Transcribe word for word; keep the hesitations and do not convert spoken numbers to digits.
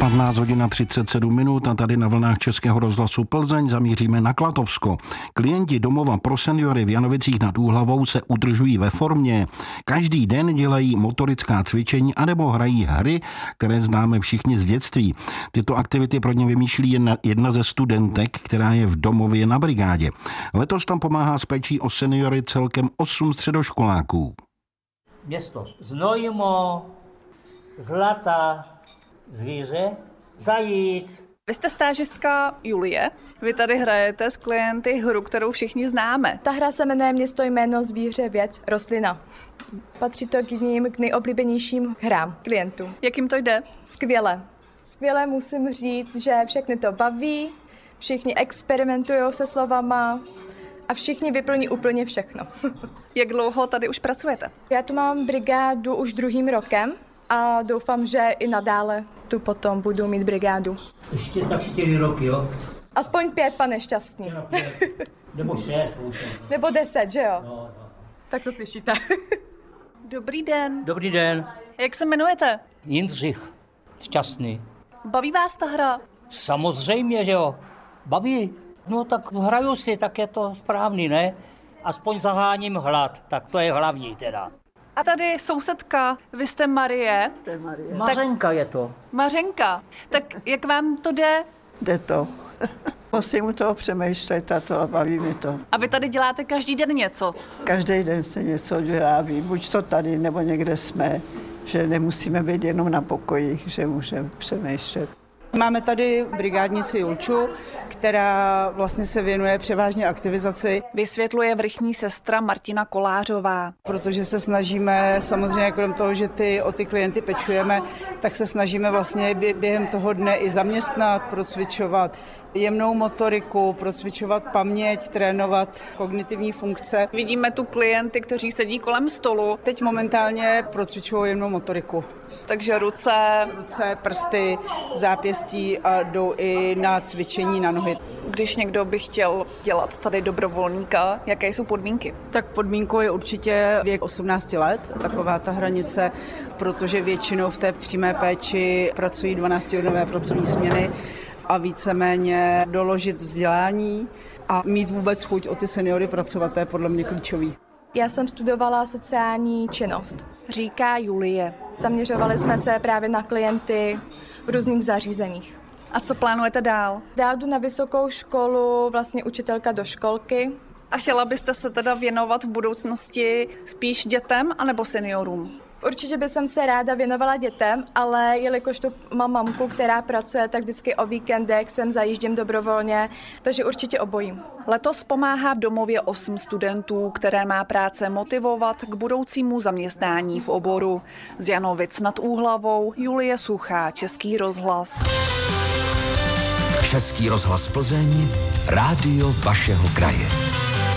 patnáct hodin a třicet sedm minut a tady na vlnách Českého rozhlasu Plzeň zamíříme na Klatovsko. Klienti domova pro seniory v Janovicích nad Úhlavou se udržují ve formě. Každý den dělají motorická cvičení anebo hrají hry, které známe všichni z dětství. Tyto aktivity pro ně vymýšlí jedna, jedna ze studentek, která je v domově na brigádě. Letos tam pomáhá s péčí o seniory celkem osm středoškoláků. Město Znojmo, Zlata, Zvíře, Zajíc. Vy jste stážistka Julie. Vy tady hrajete s klienty hru, kterou všichni známe. Ta hra se jmenuje Město, jméno, zvíře, věc, rostlina. Patří to k ním k nejoblíbenějším hrám klientů. Jak jim to jde? Skvěle. Skvěle musím říct, že všechny to baví, všichni experimentují se slovama a všichni vyplní úplně všechno. Jak dlouho tady už pracujete? Já tu mám brigádu už druhým rokem a doufám, že i nadále tu potom budu mít brigádu. Ještě tak čtyři roky, jo? Aspoň pět, pane Šťastný. Nebo šest, už. Nebo deset, že jo? No, no. Tak to slyšíte. Dobrý den. Dobrý den. Jak se jmenujete? Jindřich. Šťastný. Baví vás ta hra? Samozřejmě, že jo. Baví. No tak hraju si, tak je to správný, ne? Aspoň zaháním hlad, tak to je hlavní teda. A tady sousedka, vy jste Marie. To je Marie. Mařenka je to. Mařenka. Tak jak vám to jde? Jde to. Musím u toho přemýšlet a to a baví mi to. A vy tady děláte každý den něco? Každý den se něco dělá, buď to tady, nebo někde jsme, že nemusíme být jenom na pokoji, že můžeme přemýšlet. Máme tady brigádnici Julču, která vlastně se věnuje převážně aktivizaci. Vysvětluje vrchní sestra Martina Kolářová. Protože se snažíme, samozřejmě krom toho, že ty, o ty klienty pečujeme, tak se snažíme vlastně během toho dne i zaměstnat, procvičovat jemnou motoriku, procvičovat paměť, trénovat kognitivní funkce. Vidíme tu klienty, kteří sedí kolem stolu. Teď momentálně procvičují jemnou motoriku. Takže ruce, ruce, prsty, zápěstí a jdou i na cvičení na nohy. Když někdo by chtěl dělat tady dobrovolníka, jaké jsou podmínky? Tak podmínkou je určitě věk osmnáct let, taková ta hranice, protože většinou v té přímé péči pracují dvanáctihodinové pracovní směny a víceméně doložit vzdělání a mít vůbec chuť o ty seniory pracovat, to je podle mě klíčový. Já jsem studovala sociální činnost. Říká Julie. Zaměřovali jsme se právě na klienty v různých zařízeních. A co plánujete dál? Dál jdu na vysokou školu, vlastně učitelka do školky. A chtěla byste se teda věnovat v budoucnosti spíš dětem anebo seniorům? Určitě bych se ráda věnovala dětem, ale jelikož tu mám mamku, která pracuje, tak vždycky o víkendech sem zajíždím dobrovolně, takže určitě obojím. Letos pomáhá v domově osm studentů, které má práce motivovat k budoucímu zaměstnání v oboru. Z Janovic nad Úhlavou Julie Suchá, Český rozhlas. Český rozhlas Plzeň, rádio vašeho kraje.